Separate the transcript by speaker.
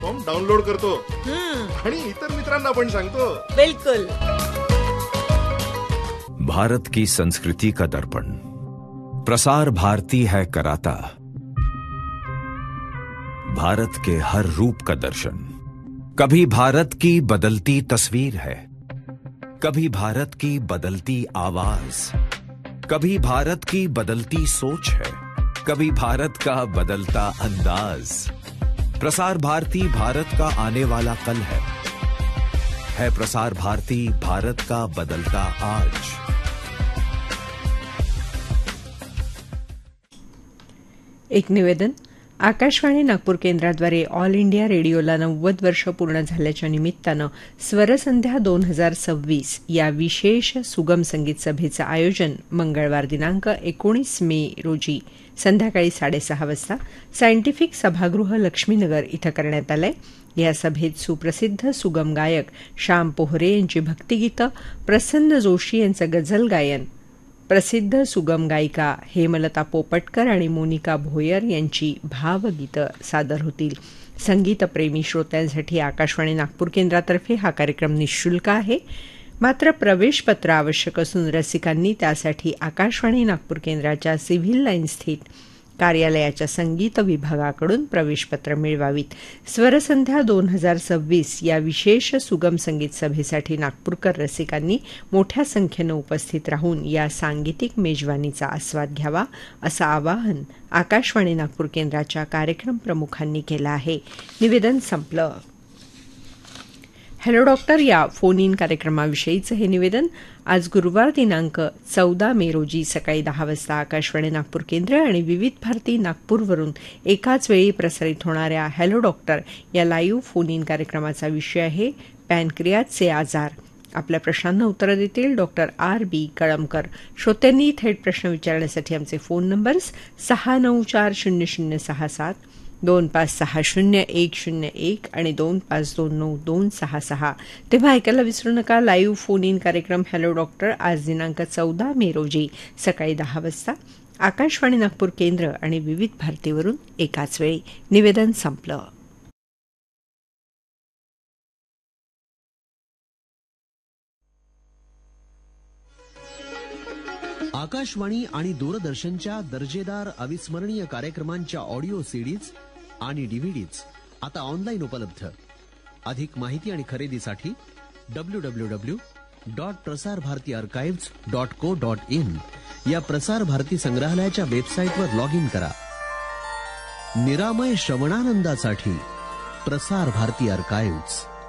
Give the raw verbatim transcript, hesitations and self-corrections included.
Speaker 1: Form download करतो आणि इतर मित्रांना पण सांगतो.
Speaker 2: बिल्कुल.
Speaker 3: भारत की संस्कृति का दर्पण प्रसार भारती है कराता. भारत के हर रूप का दर्शन. कभी भारत की बदलती तस्वीर है, कभी भारत की बदलती आवाज, कभी भारत की बदलती सोच है, कभी भारत का बदलता अंदाज. प्रसार भारती भारत का आने वाला कल है है प्रसार भारती भारत का बदलता आज.
Speaker 2: एक निवेदन. आकाशवाणी नागपूर केंद्राद्वारे ऑल इंडिया रेडिओला नव्वद वर्ष पूर्ण झाल्याच्या निमित्तानं स्वरसंध्या दोन हजार सव्वीस या विशेष सुगम संगीत सभेचं आयोजन मंगळवार दिनांक एकोणीस मे रोजी संध्याकाळी साडेसहा वाजता सायंटिफिक सभागृह लक्ष्मीनगर इथं करण्यात आलंय. या सभेत सुप्रसिद्ध सुगम गायक श्याम पोहरे यांची भक्तिगीतं, प्रसन्न जोशी यांचं गझल गायन, प्रसिद्ध सुगम गायिका हेमलता पोपटकर आणि मोनिका भोयर यांची भावगीतं सादर होतील. संगीतप्रेमी श्रोत्यांसाठी आकाशवाणी नागपूर केंद्रातर्फे हा कार्यक्रम निःशुल्क आहे. मात्र प्रवेशपत्र आवश्यक असून रसिकांनी त्यासाठी आकाशवाणी नागपूर केंद्राच्या सिव्हिल लाईन स्थित कार्यालयाच्या संगीत विभागाकडून प्रवेशपत्र मिळवावीत. स्वरसंध्या दोन हजार सव्वीस या विशेष सुगम संगीत सभेसाठी नागपूरकर रसिकांनी मोठ्या संख्येनं उपस्थित राहून या सांगीतिक मेजवानीचा आस्वाद घ्यावा असं आवाहन आकाशवाणी नागपूर केंद्राच्या कार्यक्रम प्रमुखांनी केलं आहे. निवेदन संपलं. हॅलो डॉक्टर या फोन इन कार्यक्रमाविषयीचं हे निवेदन. आज गुरुवार दिनांक चौदा मे रोजी सकाळी दहा वाजता आकाशवाणी नागपूर केंद्र आणि विविध भारती नागपूरवरून एकाच वेळी प्रसारित होणाऱ्या हॅलो डॉक्टर या लाईव्ह फोन इन कार्यक्रमाचा विषय आहे पॅनक्रियाचे आजार. आपल्या प्रश्नांना उत्तरं देतील डॉक्टर आर बी कळमकर. श्रोत्यांनी थेट प्रश्न विचारण्यासाठी आमचे फोन नंबर्स सहा नऊ चार शून्य शून्य सहा सात, दोन पाच सहा शून्य एक शून्य एक आणि दोन पाच दोन नऊ दोन सहा सहा. तेव्हा ऐकायला विसरू नका लाईव्ह फोन इन कार्यक्रम हॅलो डॉक्टर आज दिनांक चौदा मे रोजी सकाळी दहा वाजता आकाशवाणी नागपूर केंद्र आणि विविध भारतीवरून एकाच वेळी. निवेदन संपलं.
Speaker 4: आकाशवाणी आणि दूरदर्शनच्या दर्जेदार अविस्मरणीय कार्यक्रमांच्या ऑडिओ सीडीज आणि डीव्हीडीज आता ऑनलाईन उपलब्ध. अधिक माहिती आणि खरेदीसाठी W W W dot Prasar Bharati archive dot co dot in या प्रसार भारती संग्रहालयाच्या वेबसाईटवर लॉग इन करा. निरामय श्रवणानंदासाठी प्रसार भारती आर्काइव्ह.